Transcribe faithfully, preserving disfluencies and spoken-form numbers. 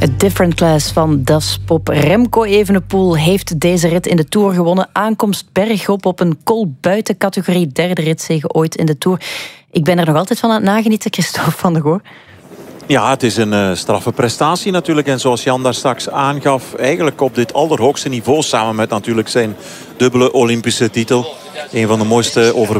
Het Different Class van Das Pop. Remco Evenepoel heeft deze rit in de Tour gewonnen. Aankomst bergop op een kolbuiten categorie. Derde ritzege ooit in de Tour. Ik ben er nog altijd van aan het nagenieten, Christophe van der Goor. Ja, het is een uh, straffe prestatie natuurlijk. En zoals Jan daar straks aangaf, eigenlijk op dit allerhoogste niveau, samen met natuurlijk zijn dubbele Olympische titel. Een van de mooiste overwinningen